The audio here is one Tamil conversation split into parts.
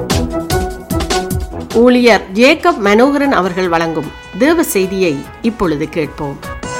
ஊழியர் ஜேக்கப் மனோகரன் அவர்கள் வழங்கும் தேவ செய்தியை இப்பொழுது கேட்போம்.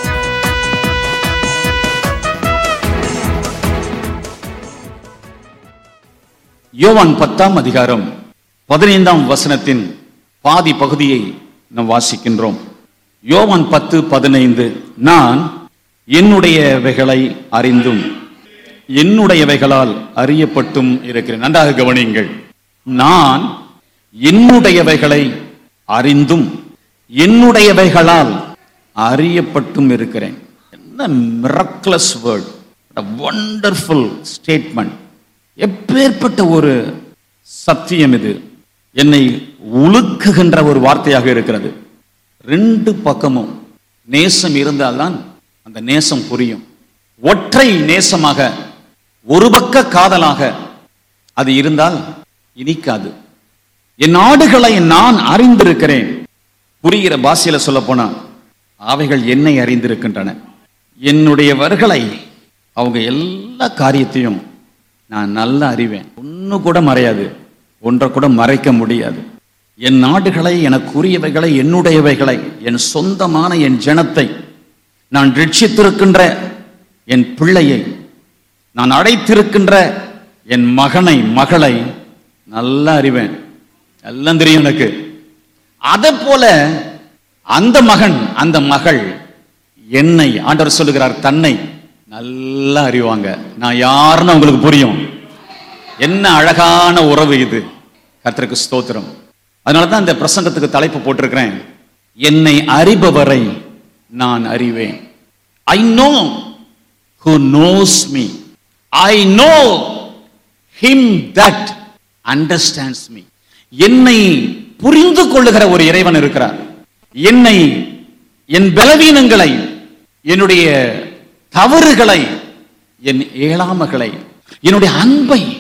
யோவான் 10ஆம் அதிகாரம் 15ஆம் வசனத்தின் பாதி பகுதியை நாம் வாசிக்கின்றோம். யோவான் 10:15, நான் என்னுடையவைகளை அறிந்தும் என்னுடையவைகளால் அறியப்பட்டும் இருக்கிறேன். நன்றாக கவனியுங்கள். நான் என்னுடையவைகளை அறிந்தும் என்னுடையவைகளால் அறியப்பட்டும் இருக்கிறேன். என்ன மிரக்லஸ் வேர்ட், வண்டர்ஃபுல் ஸ்டேட்மெண்ட். எப்பேற்பட்ட ஒரு சத்தியம் இது! என்னை உலுக்குகின்ற ஒரு வார்த்தையாக இருக்கிறது. ரெண்டு பக்கமும் நேசம் இருந்தால்தான் அந்த நேசம் புரியும். ஒற்றை நேசமாக, ஒரு பக்க காதலாக அது இருந்தால் இனிக்காது. என் ஆடுகளை நான் அறிந்திருக்கிறேன். புரிகிற பாஷையில சொல்ல போனா, அவைகள் என்னை அறிந்திருக்கின்றன. என்னுடையவர்களை, அவங்க எல்லா காரியத்தையும் நான் நல்லா அறிவேன். ஒன்று கூட மறையாது, ஒன்றை கூட மறைக்க முடியாது. என் நாடுகளை, எனக்குரியவைகளை, என்னுடையவைகளை, என் சொந்தமான என் ஜனத்தை, நான் ரட்சித்திருக்கின்ற என் பிள்ளையை, நான் அழைத்திருக்கின்ற என் மகனை, மகளை நல்லா அறிவேன். எல்லாம் தெரியும் எனக்கு. அதை போல அந்த மகன், அந்த மகள் என்னை, ஆண்டவர் சொல்லுகிறார், தன்னை நல்லா அறிவாங்க. நான் யாருன்னு உங்களுக்கு புரியும். என்ன அழகான உறவு இது! கர்த்தருக்கு ஸ்தோத்திரம். அதனாலதான் இந்த பிரசங்கத்துக்கு தலைப்பு போட்டிருக்கிறேன், என்னை அறிபவரை நான் அறிவேன். I know who knows me. I know him that understands me. என்னை புரிந்து கொள்ளுகிற ஒரு இறைவன் இருக்கிறார். என்னை, என் பலவீனங்களை, என்னுடைய தவறுகளை, என் ஏழாமைகளை, என்னுடைய அன்பை